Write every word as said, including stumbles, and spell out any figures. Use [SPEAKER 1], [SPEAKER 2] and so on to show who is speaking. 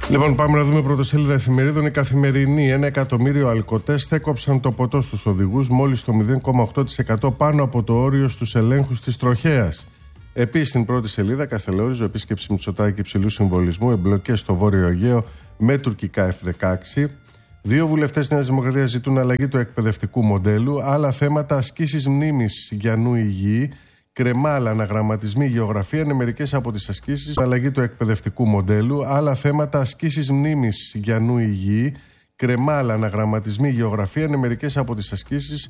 [SPEAKER 1] Λοιπόν, πάμε να δούμε πρωτοσέλιδα εφημερίδων. Η Καθημερινή. Ένα εκατομμύριο αλκοτές στέκοψαν το ποτό στους οδηγούς, μόλις το μηδέν κόμμα οκτώ τοις εκατό πάνω από το όριο στους ελέγχους της τροχέας. Επίσης, στην πρώτη σελίδα, Καστελόριζο, επίσκεψη Μητσοτάκη υψηλού συμβολισμού, εμπλοκές στο Βόρειο Αιγαίο με τουρκικά εφ δεκαέξι. Δύο βουλευτές Νέας Δημοκρατίας ζητούν αλλαγή του εκπαιδευτικού μοντέλου. Άλλα θέματα, ασκήσεις μνήμης για νου υγιή. Κρεμάλα, αναγραμματισμοί, γεωγραφία είναι μερικές από τις ασκήσεις. Αλλαγή του εκπαιδευτικού μοντέλου. Άλλα θέματα, ασκήσεις μνήμης για νου υγιή. Κρεμάλα, αναγραμματισμοί, γεωγραφία είναι μερικές από τις ασκήσεις